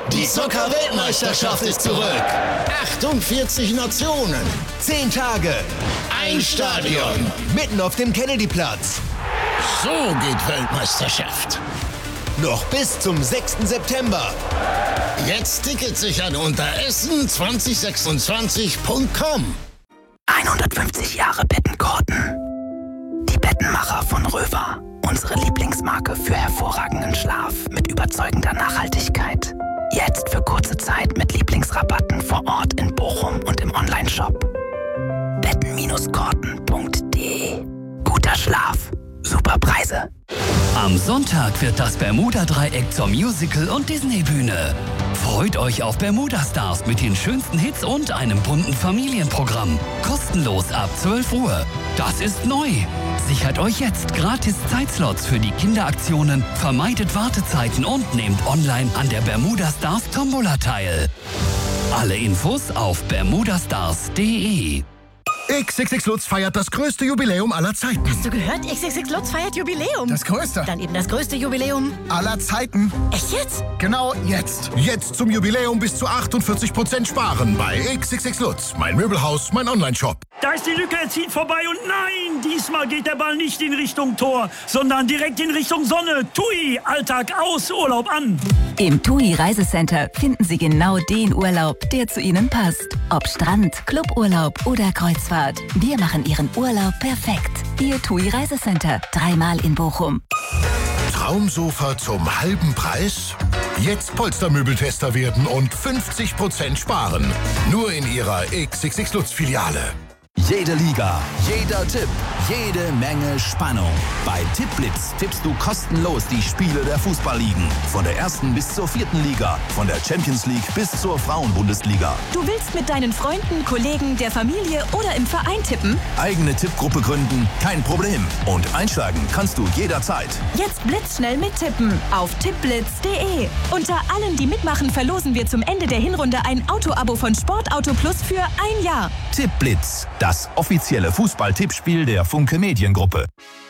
Die Soccer-Weltmeisterschaft ist zurück. 48 Nationen. 10 Tage. Ein Stadion. Mitten auf dem Kennedy-Platz. So geht Weltmeisterschaft. Noch bis zum 6. September. Jetzt Tickets sichern unter essen2026.com. 150 Jahre Bettenkorten. Die Bettenmacher von Röver. Unsere Lieblingsmarke für hervorragenden Schlaf mit überzeugender Nachhaltigkeit. Jetzt für kurze Zeit mit Lieblingsrabatten vor Ort in Bochum und im Onlineshop. Betten-Korten.de. Guter Schlaf. Super Preise. Am Sonntag wird das Bermuda-Dreieck zur Musical- und Disney-Bühne. Freut euch auf Bermuda-Stars mit den schönsten Hits und einem bunten Familienprogramm. Kostenlos ab 12 Uhr. Das ist neu. Sichert euch jetzt gratis Zeitslots für die Kinderaktionen, vermeidet Wartezeiten und nehmt online an der Bermuda Stars Tombola teil. Alle Infos auf bermudastars.de. XXX Lutz feiert das größte Jubiläum aller Zeiten. Hast du gehört? XXX Lutz feiert Jubiläum. Das größte. Dann eben das größte Jubiläum Aller Zeiten. Echt jetzt? Genau jetzt. Jetzt zum Jubiläum bis zu 48% sparen bei XXX Lutz. Mein Möbelhaus, mein Onlineshop. Da ist die Lücke, er zieht vorbei und nein, diesmal geht der Ball nicht in Richtung Tor, sondern direkt in Richtung Sonne. TUI, Alltag aus, Urlaub an. Im TUI Reisecenter finden Sie genau den Urlaub, der zu Ihnen passt. Ob Strand, Cluburlaub oder Kreuzfahrt. Wir machen Ihren Urlaub perfekt. Ihr TUI Reisecenter. 3-mal in Bochum. Traumsofa zum halben Preis? Jetzt Polstermöbeltester werden und 50% sparen. Nur in Ihrer XXX Lutz Filiale. Jede Liga, jeder Tipp, jede Menge Spannung. Bei Tippblitz tippst du kostenlos die Spiele der Fußballligen. Von der 1. bis zur 4. Liga, von der Champions League bis zur Frauenbundesliga. Du willst mit deinen Freunden, Kollegen, der Familie oder im Verein tippen? Eigene Tippgruppe gründen? Kein Problem. Und einsteigen kannst du jederzeit. Jetzt blitzschnell mittippen auf tippblitz.de. Unter allen, die mitmachen, verlosen wir zum Ende der Hinrunde ein Auto-Abo von Sportauto Plus für 1 Jahr. Tippblitz, das offizielle Fußball-Tippspiel der Funke Mediengruppe.